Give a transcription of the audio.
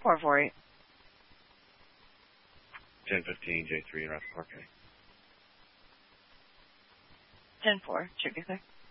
448. 1015 J3 in Rapid Park. 10-4. Should be clear.